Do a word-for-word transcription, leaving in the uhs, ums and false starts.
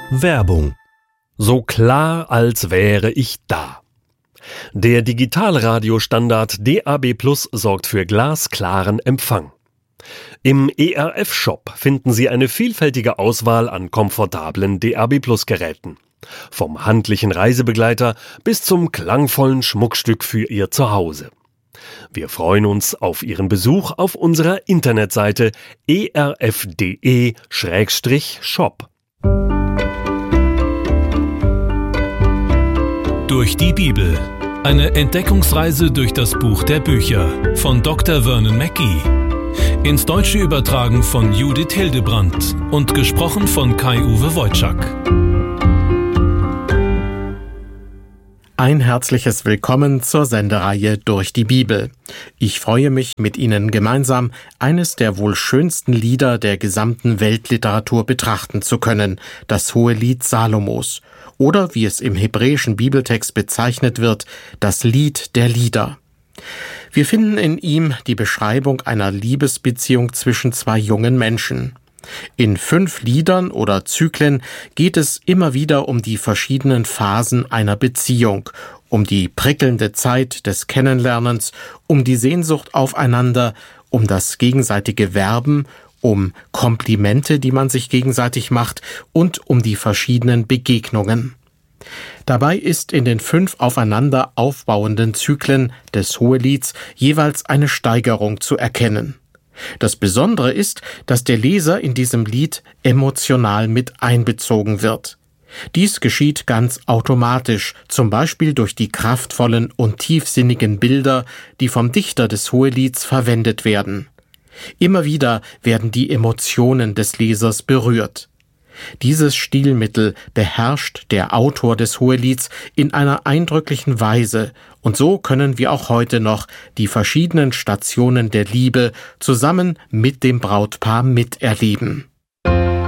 Werbung. So klar, als wäre ich da. Der Digitalradiostandard D A B Plus sorgt für glasklaren Empfang. Im E R F-Shop finden Sie eine vielfältige Auswahl an komfortablen D A B Plus Geräten. Vom handlichen Reisebegleiter bis zum klangvollen Schmuckstück für Ihr Zuhause. Wir freuen uns auf Ihren Besuch auf unserer Internetseite e r f punkt d e Schrägstrich shop. Durch die Bibel. Eine Entdeckungsreise durch das Buch der Bücher von Doktor Vernon Mackey. Ins Deutsche übertragen von Judith Hildebrandt und gesprochen von Kai-Uwe Wojczak. Ein herzliches Willkommen zur Sendereihe Durch die Bibel. Ich freue mich, mit Ihnen gemeinsam eines der wohl schönsten Lieder der gesamten Weltliteratur betrachten zu können, das Hohelied Salomos, oder wie es im hebräischen Bibeltext bezeichnet wird, das Lied der Lieder. Wir finden in ihm die Beschreibung einer Liebesbeziehung zwischen zwei jungen Menschen. In fünf Liedern oder Zyklen geht es immer wieder um die verschiedenen Phasen einer Beziehung, um die prickelnde Zeit des Kennenlernens, um die Sehnsucht aufeinander, um das gegenseitige Werben, um Komplimente, die man sich gegenseitig macht, und um die verschiedenen Begegnungen. Dabei ist in den fünf aufeinander aufbauenden Zyklen des Hohelieds jeweils eine Steigerung zu erkennen. Das Besondere ist, dass der Leser in diesem Lied emotional mit einbezogen wird. Dies geschieht ganz automatisch, zum Beispiel durch die kraftvollen und tiefsinnigen Bilder, die vom Dichter des Hohelieds verwendet werden. Immer wieder werden die Emotionen des Lesers berührt. Dieses Stilmittel beherrscht der Autor des Hohelieds in einer eindrücklichen Weise, und so können wir auch heute noch die verschiedenen Stationen der Liebe zusammen mit dem Brautpaar miterleben.